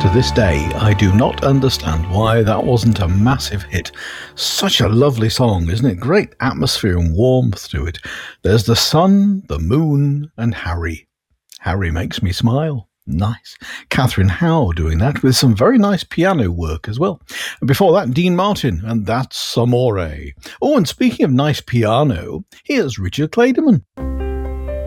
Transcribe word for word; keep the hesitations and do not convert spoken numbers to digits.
To this day, I do not understand why that wasn't a massive hit. Such a lovely song, isn't it? Great atmosphere and warmth to it. There's the sun, the moon, and Harry. Harry makes me smile. Nice. Catherine Howe doing that with some very nice piano work as well. And before that, Dean Martin, and that's Amore. Oh, and speaking of nice piano, here's Richard Clayderman.